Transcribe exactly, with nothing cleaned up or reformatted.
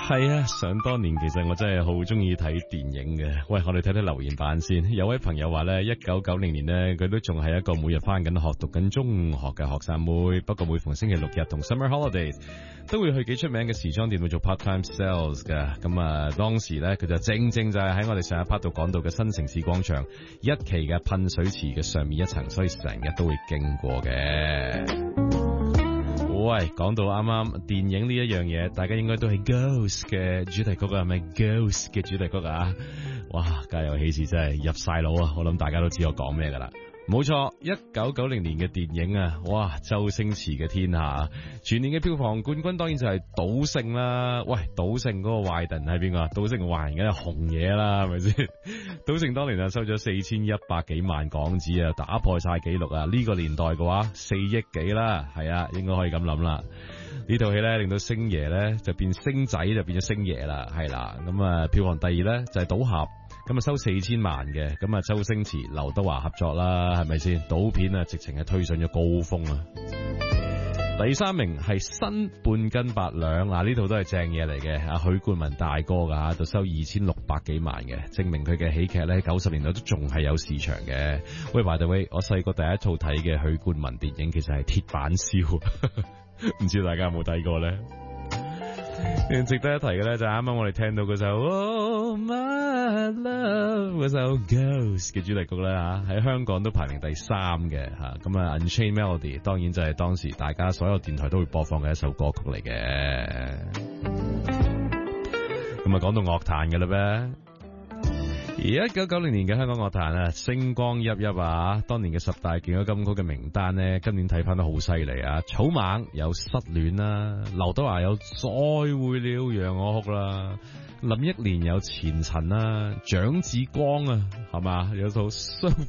係啊，想當年其實我真係好中意睇電影嘅。喂，我哋睇睇留言版先。有位朋友話呢，一九九零年呢，佢都仲係一個每日翻緊學、讀緊中學嘅學生妹。不過每逢星期六日同 Summer Holidays 都會去幾出名嘅時裝店度做 part time sales 㗎。咁啊，當時呢，佢就正正就係喺我哋上一 part 度講到嘅新城市廣場一期嘅噴水池嘅上面一層，所以成日都會經過嘅。喂，講到啱啱電影呢一樣嘢，大家應該都係 Ghost 嘅主題曲啊，係咪 Ghost 嘅主題曲啊？哇，家有喜事真係入晒腦啊！我諗大家都知我講咩噶啦。冇錯，一九九零年嘅電影啊，哇，周星馳嘅天下，全年嘅票房冠軍當然就係賭聖啦。喂，賭聖嗰個壞人係邊個啊？賭聖壞人梗係紅嘢啦，係咪先？賭聖當年啊收咗四千一百幾萬港紙啊，打破晒紀錄啊！呢個年代嘅話，四億幾啦，係啊，應該可以咁諗啦。呢套戲咧令到星爺咧就變星仔就變咗星爺啦，係啦。咁啊，票房第二咧就係賭俠。咁啊收四千萬嘅，咁啊周星馳、劉德華合作啦，係咪先？賭片啊，直情係推上咗高峰啊！第三名係新半斤八兩，嗱呢套都係正嘢嚟嘅，阿許冠文大哥噶，就收二千六百幾萬嘅，證明佢嘅喜劇咧九十年代都仲係有市場嘅。喂，by the way，我細個第一套睇嘅許冠文電影其實係鐵板燒，唔知大家有冇睇過咧？值得一提嘅咧就係啱啱我哋聽到嗰首 Oh My Love 嗰首 Ghost 嘅主題曲咧吓，喺香港都排名第三嘅吓，咁啊 Unchained Melody 當然就係當時大家所有電台都會播放嘅一首歌曲嚟嘅。咁啊講到樂壇嘅啦咩？一九九零年嘅香港樂壇啊，星光熠熠啊！當年嘅十大勁歌金曲嘅名單呢，今年睇翻都好犀利啊！草蜢有失戀啦，劉德華有再會了讓我哭啦，林憶蓮有前塵啦，蔣志光啊，係嘛有套